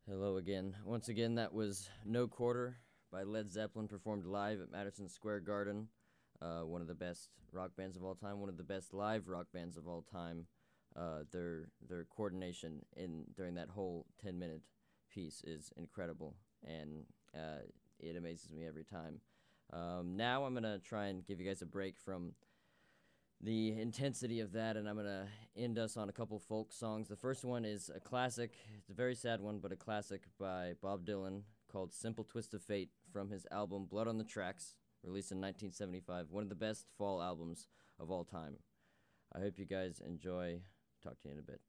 Hello again. Once again, that was No Quarter by Led Zeppelin, performed live at Madison Square Garden. One of the best rock bands of all time, one of the best live rock bands of all time. Their coordination during that whole 10-minute piece is incredible, and it amazes me every time. Now I'm gonna try and give you guys a break from the intensity of that, and I'm going to end us on a couple folk songs. The first one is a classic. It's a very sad one, but a classic by Bob Dylan called Simple Twist of Fate from his album Blood on the Tracks, released in 1975. One of the best fall albums of all time. I hope you guys enjoy. Talk to you in a bit.